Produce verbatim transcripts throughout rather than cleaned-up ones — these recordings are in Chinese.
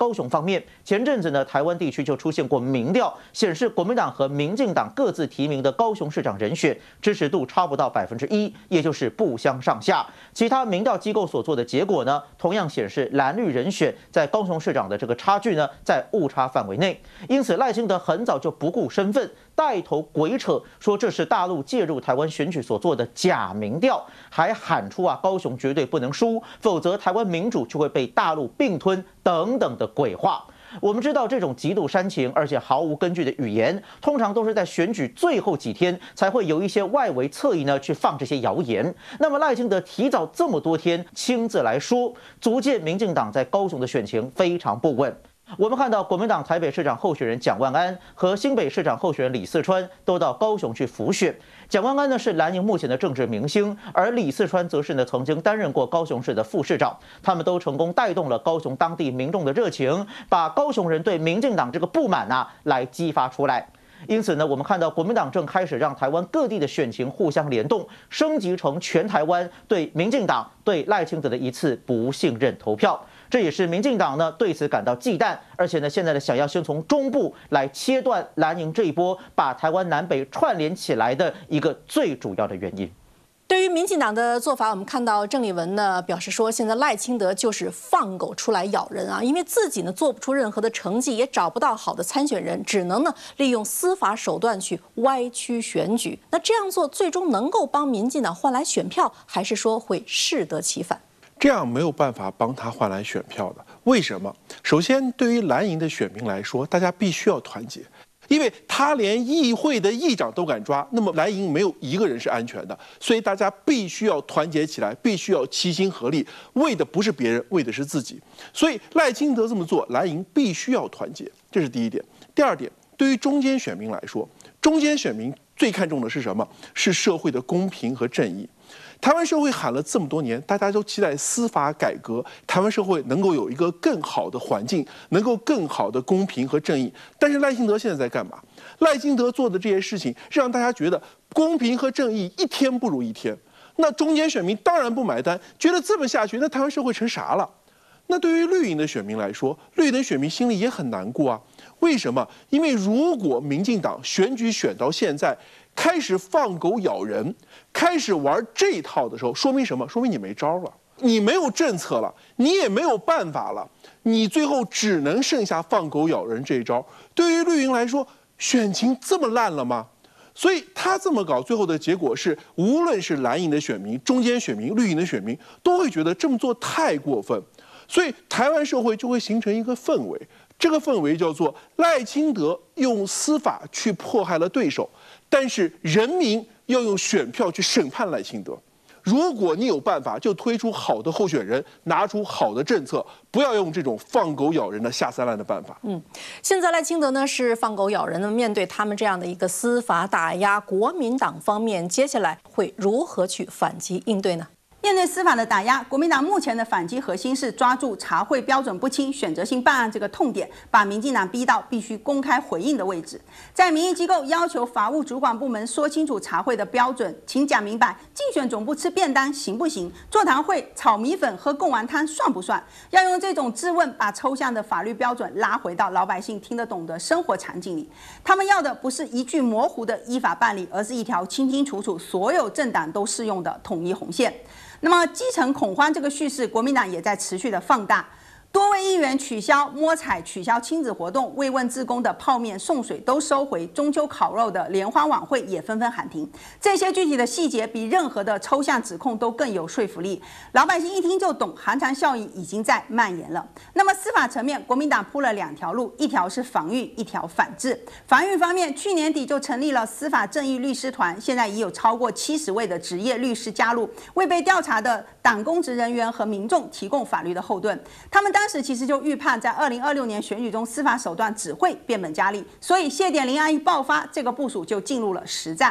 高雄方面，前阵子呢，台湾地区就出现过民调，显示国民党和民进党各自提名的高雄市长人选支持度差不到百分之一，也就是不相上下。其他民调机构所做的结果呢，同样显示蓝绿人选在高雄市长的这个差距呢，在误差范围内。因此，赖清德很早就不顾身份，带头鬼扯，说这是大陆介入台湾选举所做的假民调，还喊出啊高雄绝对不能输，否则台湾民主就会被大陆并吞等等的鬼话。我们知道这种极度煽情而且毫无根据的语言，通常都是在选举最后几天才会有一些外围侧翼呢去放这些谣言。那么赖清德提早这么多天亲自来说，足见民进党在高雄的选情非常不稳。我们看到国民党台北市长候选人蒋万安和新北市长候选人李四川都到高雄去辅选。蒋万安呢是蓝营目前的政治明星，而李四川则是呢曾经担任过高雄市的副市长。他们都成功带动了高雄当地民众的热情，把高雄人对民进党这个不满啊来激发出来。因此呢，我们看到国民党正开始让台湾各地的选情互相联动，升级成全台湾对民进党、对赖清德的一次不信任投票。这也是民进党呢对此感到忌惮，而且呢，现在呢想要先从中部来切断蓝营这一波把台湾南北串联起来的一个最主要的原因。 对于民进党的做法，我们看到郑丽文呢表示说，现在赖清德就是放狗出来咬人啊，因为自己呢做不出任何的成绩，也找不到好的参选人，只能呢利用司法手段去歪曲选举。那这样做最终能够帮民进党换来选票，还是说会适得其反？ 这样没有办法帮他换来选票的。为什么？首先，对于蓝营的选民来说，大家必须要团结，因为他连议会的议长都敢抓，那么蓝营没有一个人是安全的，所以大家必须要团结起来，必须要齐心合力，为的不是别人，为的是自己。所以赖清德这么做，蓝营必须要团结，这是第一点。第二点，对于中间选民来说，中间选民最看重的是什么？是社会的公平和正义。台湾社会喊了这么多年，大家都期待司法改革，台湾社会能够有一个更好的环境，能够更好的公平和正义。但是赖清德现在在干嘛？赖清德做的这些事情，让大家觉得公平和正义一天不如一天。那中间选民当然不买单，觉得这么下去，那台湾社会成啥了？那对于绿营的选民来说，绿营的选民心里也很难过啊。为什么？因为如果民进党选举选到现在，开始放狗咬人，开始玩这一套的时候，说明什么？说明你没招了，你没有政策了，你也没有办法了，你最后只能剩下放狗咬人这一招。对于绿营来说，选情这么烂了吗？所以他这么搞，最后的结果是，无论是蓝营的选民、中间选民、绿营的选民，都会觉得这么做太过分。所以台湾社会就会形成一个氛围，这个氛围叫做赖清德用司法去迫害了对手，但是人民要用选票去审判赖清德。如果你有办法，就推出好的候选人，拿出好的政策，不要用这种放狗咬人的下三滥的办法。 嗯，现在赖清德呢是放狗咬人的，面对他们这样的一个司法打压，国民党方面接下来会如何去反击应对呢？ 面对司法的打压，国民党目前的反击核心是抓住查获标准不清、选择性办案这个痛点，把民进党逼到必须公开回应的位置。在民意机构要求法务主管部门说清楚查获的标准，请讲明白，竞选总部吃便当行不行？座谈会炒米粉、喝贡丸汤算不算？要用这种质问，把抽象的法律标准拉回到老百姓听得懂的生活场景里。他们要的不是一句模糊的依法办理，而是一条清清楚楚、所有政党都适用的统一红线。那么基层恐慌这个叙事，国民党也在持续的放大。多位议员取消摸彩、取消亲子活动、慰问志工的泡面送水都收回，中秋烤肉的联欢晚会也纷纷喊停。这些具体的细节比任何的抽象指控都更有说服力，老百姓一听就懂，寒蝉效应已经在蔓延了。那么司法层面，国民党铺了两条路，一条是防御，一条反制。防御方面，去年底就成立了司法正义律师团，现在已有超过七十位的职业律师加入，为被调查的党公职人员和民众提供法律的后盾。他们当时其实就预判，在二零二六年选举中，司法手段只会变本加厉，所以谢点林案一爆发，这个部署就进入了实战。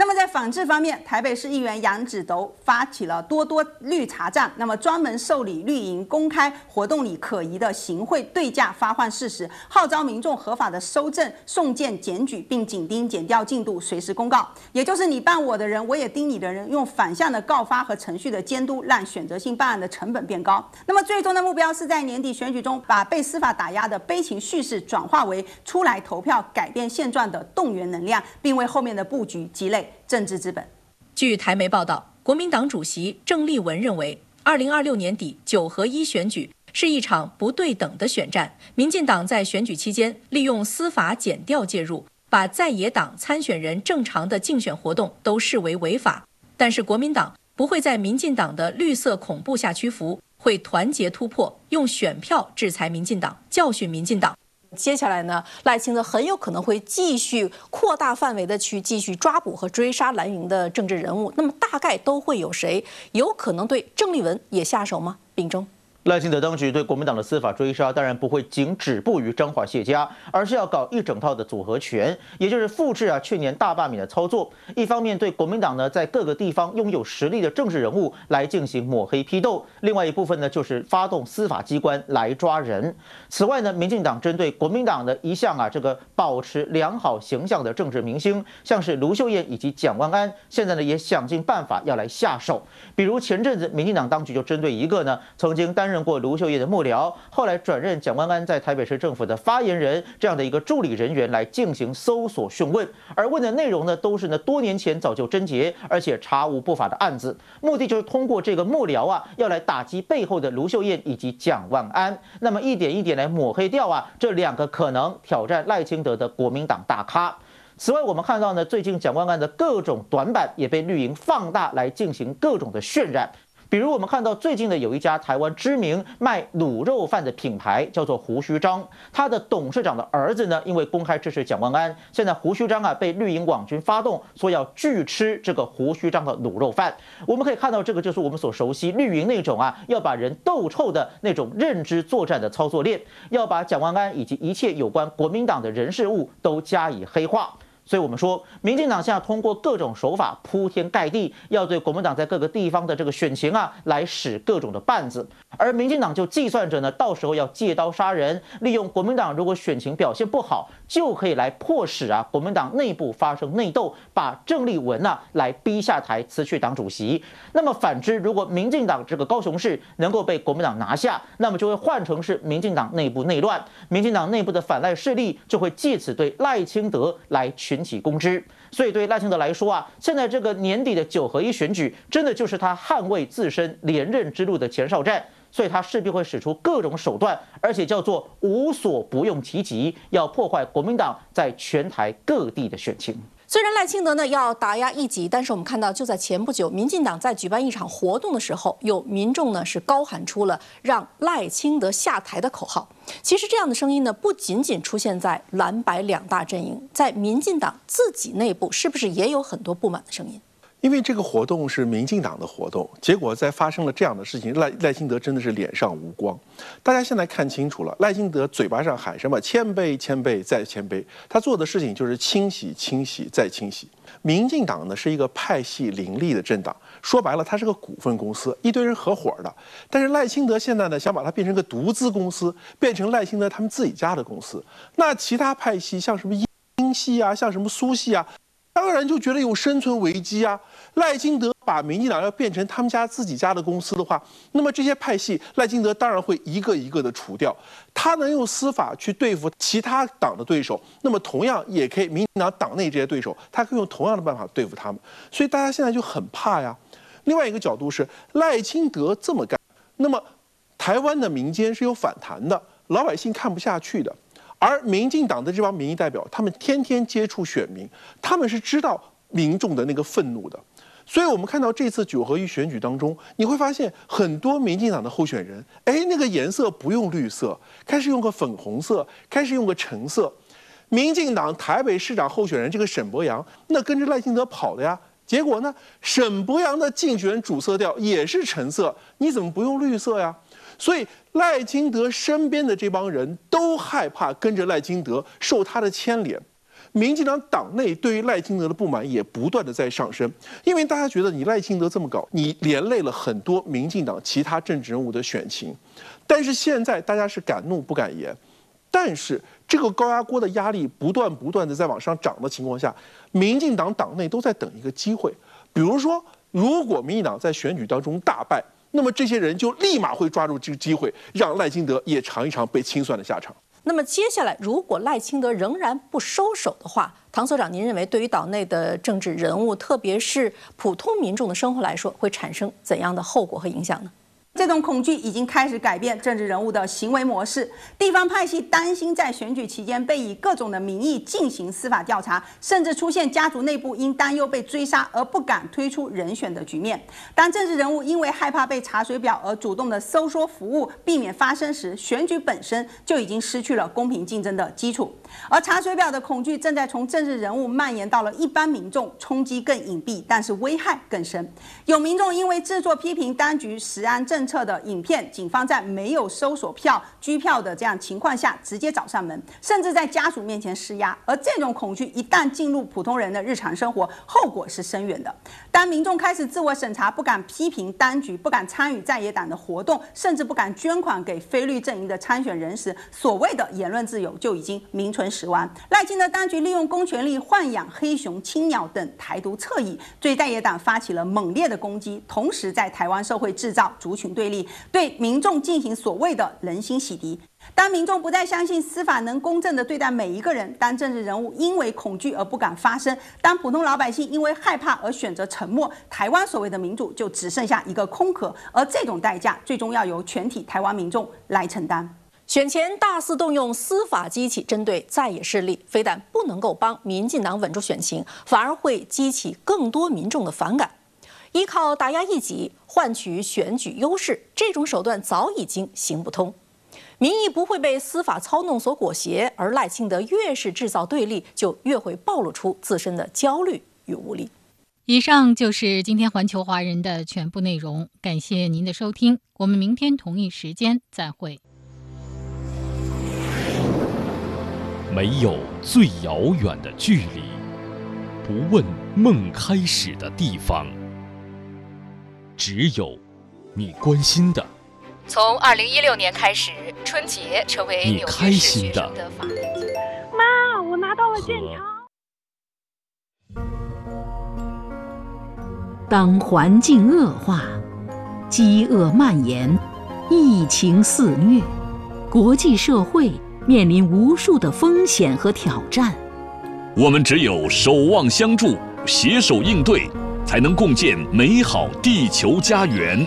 那么在反制方面，台北市议员杨子斗发起了多多绿查站，那么专门受理绿营公开活动里可疑的行贿对价发换事实，号召民众合法的收证、送件、检举，并紧盯检调进度，随时公告。也就是你办我的人，我也盯你的人，用反向的告发和程序的监督，让选择性办案的成本变高。那么最终的目标是在年底选举中，把被司法打压的悲情叙事转化为出来投票、改变现状的动员能量，并为后面的布局积累政治资本。 据台媒报道，国民党主席郑丽文认为，二零二六年底九合一选举是一场不对等的选战。民进党在选举期间利用司法检调介入，把在野党参选人正常的竞选活动都视为违法。但是国民党不会在民进党的绿色恐怖下屈服，会团结突破，用选票制裁民进党，教训民进党。接下来呢，赖清德很有可能会继续扩大范围的去继续抓捕和追杀蓝营的政治人物。那么大概都会有谁？有可能对郑丽文也下手吗？秉忠。 赖清德当局对国民党的司法追杀，当然不会仅止步于彰化谢家，而是要搞一整套的组合拳，也就是复制啊去年大罢免的操作。一方面对国民党呢在各个地方拥有实力的政治人物来进行抹黑批斗，另外一部分呢就是发动司法机关来抓人。此外呢，民进党针对国民党的一项啊这个保持良好形象的政治明星，像是卢秀燕以及蒋万安，现在呢也想尽办法要来下手。比如前阵子民进党当局就针对一个呢曾经担任过卢秀燕的幕僚，后来转任蒋万安在台北市政府的发言人这样的一个助理人员来进行搜索讯问，而问的内容呢都是呢多年前早就侦结而且查无不法的案子，目的就是通过这个幕僚啊要来打击背后的卢秀燕以及蒋万安，那么一点一点来抹黑掉啊这两个可能挑战赖清德的国民党大咖。此外，我们看到呢，最近蒋万安的各种短板也被绿营放大来进行各种的渲染。比如我们看到最近的有一家台湾知名卖卤肉饭的品牌叫做胡须章，他的董事长的儿子呢，因为公开支持蒋万安，现在胡须章啊被绿营网军发动，说要拒吃这个胡须章的卤肉饭。我们可以看到，这个就是我们所熟悉绿营那种啊要把人斗臭的那种认知作战的操作链，要把蒋万安以及一切有关国民党的人事物都加以黑化。所以我们说，民进党现在通过各种手法铺天盖地，要对国民党在各个地方的这个选情啊，来使各种的绊子。而民进党就计算着呢，到时候要借刀杀人，利用国民党如果选情表现不好，就可以来迫使啊国民党内部发生内斗，把郑丽文啊来逼下台，辞去党主席。那么反之，如果民进党这个高雄市能够被国民党拿下，那么就会换成是民进党内部内乱，民进党内部的反赖势力就会借此对赖清德来群起攻之。所以对赖清德来说啊，现在这个年底的九合一选举，真的就是他捍卫自身连任之路的前哨战。所以他势必会使出各种手段，而且叫做无所不用其极，要破坏国民党在全台各地的选情。 虽然赖清德呢要打压异己，但是我们看到就在前不久，民进党在举办一场活动的时候，有民众呢是高喊出了让赖清德下台的口号。其实这样的声音呢，不仅仅出现在蓝白两大阵营，在民进党自己内部，是不是也有很多不满的声音？ 因为这个活动是民进党的活动，结果在发生了这样的事情，赖赖清德真的是脸上无光。大家现在看清楚了，赖清德嘴巴上喊什么谦卑、谦卑再谦卑，他做的事情就是清洗、清洗再清洗。民进党呢是一个派系林立的政党，说白了，它是个股份公司，一堆人合伙的。但是赖清德现在呢想把它变成个独资公司，变成赖清德他们自己家的公司。那其他派系像什么英系啊，像什么苏系啊，当然就觉得有生存危机啊。赖清德把民进党要变成他们家自己家的公司的话，那么这些派系赖清德当然会一个一个的除掉。他能用司法去对付其他党的对手，那么同样也可以民进党党内这些对手，他可以用同样的办法对付他们。所以大家现在就很怕呀。另外一个角度是，赖清德这么干，那么台湾的民间是有反弹的，老百姓看不下去的。而民进党的这帮民意代表，他们天天接触选民，他们是知道民众的那个愤怒的。所以我们看到这次九合一选举当中，你会发现很多民进党的候选人，哎，那个颜色不用绿色，开始用个粉红色，开始用个橙色。民进党台北市长候选人这个沈伯洋，那跟着赖清德跑的呀。结果呢，沈伯洋的竞选主色调也是橙色，你怎么不用绿色呀？所以赖清德身边的这帮人都害怕跟着赖清德受他的牵连。 民进党党内对于赖清德的不满也不断的在上升，因为大家觉得你赖清德这么搞，你连累了很多民进党其他政治人物的选情。但是现在大家是敢怒不敢言，但是这个高压锅的压力不断不断的在往上涨的情况下，民进党党内都在等一个机会，比如说，如果民进党在选举当中大败，那么这些人就立马会抓住这个机会，让赖清德也尝一尝被清算的下场。 那么接下来，如果赖清德仍然不收手的话，唐所长，您认为对于岛内的政治人物，特别是普通民众的生活来说，会产生怎样的后果和影响呢？ 这种恐惧已经开始改变政治人物的行为模式，地方派系担心在选举期间被以各种的名义进行司法调查，甚至出现家族内部因担忧被追杀而不敢推出人选的局面。当政治人物因为害怕被查水表而主动的收缩服务，避免发生时，选举本身就已经失去了公平竞争的基础。而查水表的恐惧正在从政治人物蔓延到了一般民众，冲击更隐蔽，但是危害更深。有民众因为制作批评当局食安政策的影片，警方在没有搜索票、拘票的这样情况下，直接找上门，甚至在家属面前施压。而这种恐惧一旦进入普通人的日常生活，后果是深远的。当民众开始自我审查，不敢批评当局，不敢参与在野党的活动，甚至不敢捐款给非绿阵营的参选人时，所谓的言论自由就已经名存实亡。赖清德当局利用公权力豢养黑熊、青鸟等台独侧翼，对在野党发起了猛烈的攻击，同时在台湾社会制造族群对立，对民众进行所谓的人心洗涤。当民众不再相信司法能公正地对待每一个人，当政治人物因为恐惧而不敢发声，当普通老百姓因为害怕而选择沉默，台湾所谓的民主就只剩下一个空壳，而这种代价最终要由全体台湾民众来承担。 选前大肆动用司法机器针对在野势力，非但不能够帮民进党稳住选情，反而会激起更多民众的反感。依靠打压异己换取选举优势，这种手段早已经行不通。民意不会被司法操弄所裹挟，而赖清德越是制造对立，就越会暴露出自身的焦虑与无力。 以上就是今天环球华人的全部内容，感谢您的收听，我们明天同一时间再会。 没有最遥远的距离，不问梦开始的地方，只有你关心的。 从二零一六年开始，春节成为纽约市学生的法定节日。 妈，我拿到了建钞。 当环境恶化、饥饿蔓延、疫情肆虐，国际社会面临无数的风险和挑战， 我们只有守望相助，携手应对，才能共建美好地球家园。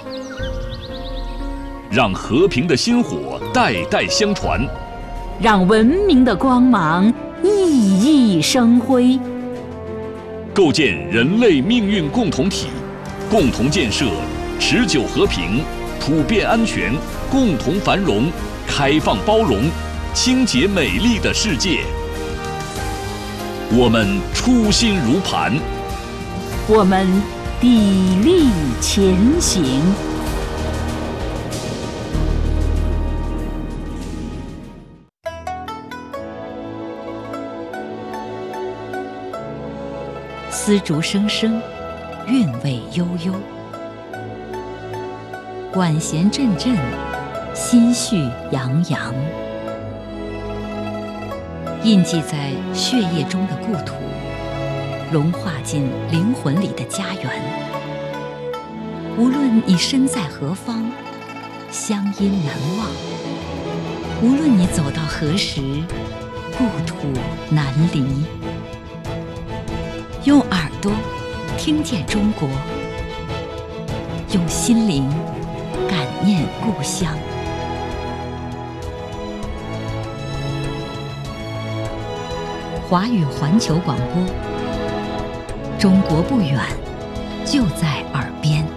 让和平的薪火代代相传， 让文明的光芒熠熠生辉， 构建人类命运共同体，共同建设持久和平、普遍安全、共同繁荣、开放包容、清洁美丽的世界。我们初心如磐， 我们砥砺前行。丝竹声声，韵味悠悠，管弦阵阵，心绪洋洋。印记在血液中的故土，融化进灵魂里的家园。无论你身在何方，乡音难忘；无论你走到何时，故土难离。用耳朵听见中国，用心灵感念故乡。华语环球广播，中国不远，就在耳边。